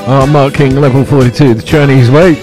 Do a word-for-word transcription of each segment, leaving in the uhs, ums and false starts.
Oh, Mark King, level forty-two, the Chinese way.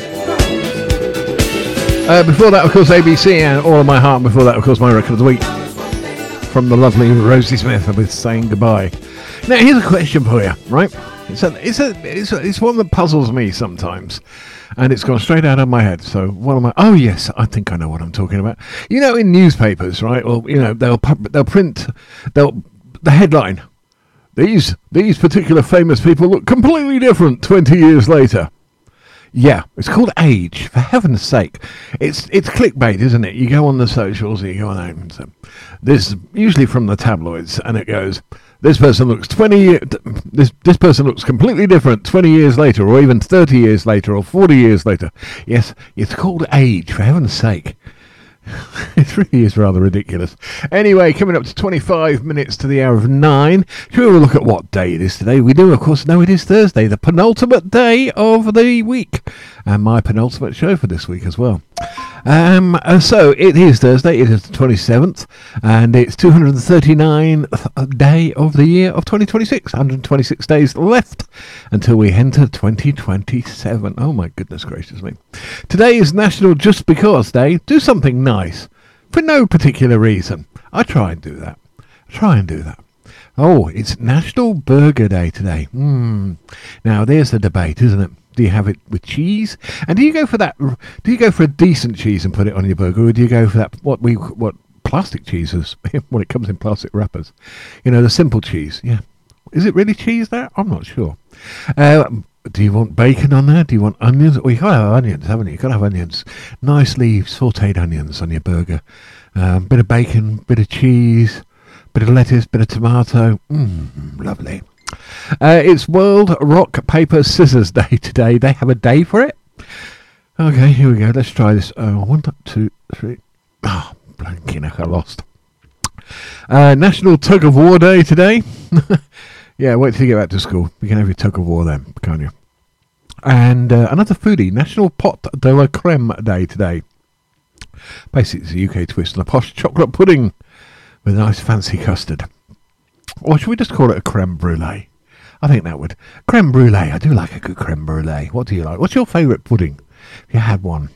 Uh, before that, of course, A B C and All of My Heart. And before that, of course, my record of the week from the lovely Rosie Smith with Saying Goodbye. Now, here's a question for you, right? It's a, it's a, it's a, it's one that puzzles me sometimes, and it's gone straight out of my head. So, what am I? Oh, yes, I think I know what I'm talking about. You know, in newspapers, right? Or you know, they'll they'll print, they'll the headline. These these particular famous people look completely different twenty years later. Yeah, it's called age, for heaven's sake. It's it's clickbait, isn't it? You go on the socials, you go on there, and so, this usually from the tabloids, and it goes, this person looks twenty, this this person looks completely different twenty years later, or even thirty years later, or forty years later. Yes, it's called age, for heaven's sake. It really is rather ridiculous. Anyway, coming up to twenty-five minutes to the hour of nine. Shall we have a look at what day it is today? We do, of course, know it is Thursday, the penultimate day of the week. And my penultimate show for this week as well. Um, uh, so, it is Thursday, it is the twenty-seventh, and it's two hundred thirty-ninth day of the year of twenty twenty-six. one hundred twenty-six days left until we enter twenty twenty-seven. Oh my goodness gracious me. Today is National Just Because Day. Do something nice for no particular reason. I try and do that. I try and do that. Oh, it's National Burger Day today. Mm. Now, there's the debate, isn't it? Do you have it with cheese? And do you go for that? Do you go for a decent cheese and put it on your burger, or do you go for that what we what plastic cheeses when it comes in plastic wrappers? You know, the simple cheese. Yeah, is it really cheese there? I'm not sure. Uh, do you want bacon on there? Do you want onions? Well, you gotta have onions, haven't you? You gotta have onions. Nice leaves, sautéed onions on your burger. Um, bit of bacon, bit of cheese, bit of lettuce, bit of tomato. Mmm, lovely. Uh, it's World Rock, Paper, Scissors Day today. They have a day for it. Okay, here we go. Let's try this. Uh, one, two, three. Oh, blanking heck, I lost. Uh, National Tug of War Day today. Yeah, wait till you get back to school. You can have your tug of war then, can't you? And uh, another foodie, National Pot de la Creme Day today. Basically, it's a U K twist on a posh chocolate pudding with a nice fancy custard. Or should we just call it a creme brulee? I think that would. Creme brulee. I do like a good creme brulee. What do you like? What's your favourite pudding? If you had one,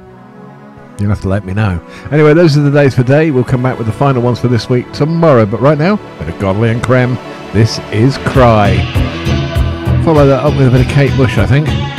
you'll have to let me know. Anyway, those are the days for today. We'll come back with the final ones for this week tomorrow. But right now, a bit of Godley and Creme. This is Cry. Follow that up with a bit of Kate Bush, I think.